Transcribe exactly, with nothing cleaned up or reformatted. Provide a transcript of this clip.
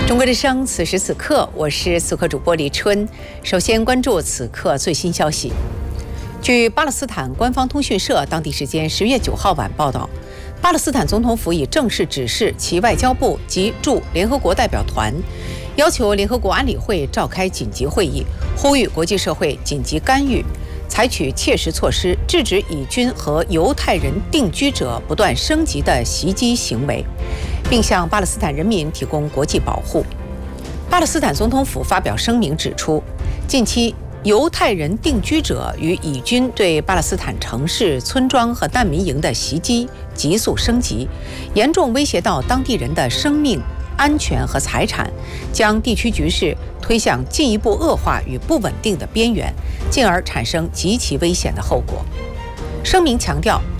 中国之声，此时此刻，我是此刻主播李春。首先关注此刻最新消息。据巴勒斯坦官方通讯社当地时间十月九号晚报道，巴勒斯坦总统府已正式指示其外交部及驻联合国代表团，要求联合国安理会召开紧急会议，呼吁国际社会紧急干预，采取切实措施，制止以军和犹太人定居者不断升级的袭击行为，并向巴勒斯坦人民提供国际保护。巴勒斯坦总统府发表声明指出，近期犹太人定居者与以军对巴勒斯坦城市、村庄和难民营的袭击急速升级，严重威胁到当地人的生命安全和财产，将地区局势推向进一步恶化与不稳定的边缘，进而产生极其危险的后果。声明强调，